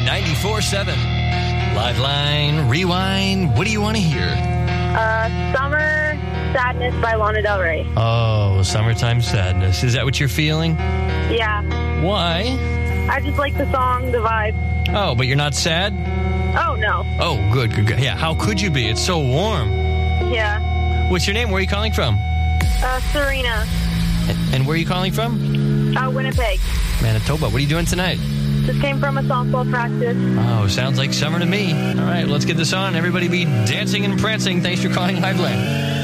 94.7. Live Line, Rewind. What do you want to hear? Summer Sadness by Lana Del Rey. Oh, Summertime Sadness. Is that what you're feeling? Yeah. Why? I just like the song, the vibe. Oh, but you're not sad? Oh, no. Oh, good. Yeah, how could you be? It's so warm. Yeah. What's your name? Where are you calling from? Serena. And where are you calling from? Winnipeg. Manitoba. What are you doing tonight? Just came from a softball practice. Oh, sounds like summer to me. All right, let's get this on. Everybody be dancing and prancing. Thanks for calling Live Line.